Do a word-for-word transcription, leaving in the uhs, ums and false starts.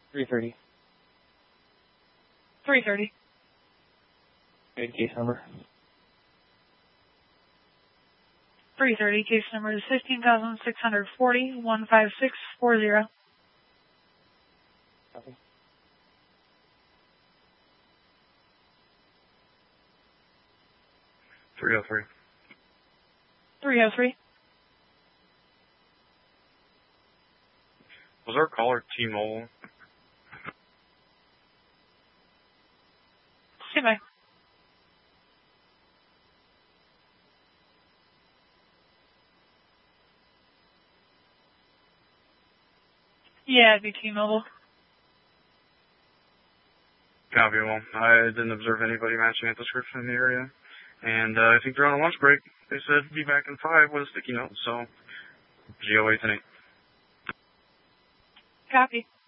three thirty. three thirty. Good case number. three thirty, case number is fifteen thousand six hundred forty, one five six four zero. Copy. three oh three. three oh three. Was our caller T-Mobile? Stand by. Yeah, it'd be T-Mobile. Copy. Well, I didn't observe anybody matching that description in the area. And uh, I think they're on a lunch break. They said be back in five with a sticky note, so G O eight and eight. Copy.